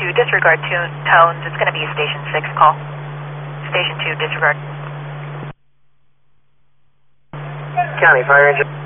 2, disregard tones. It's going to be a Station 6 call. Station 2, disregard. County Fire Engine.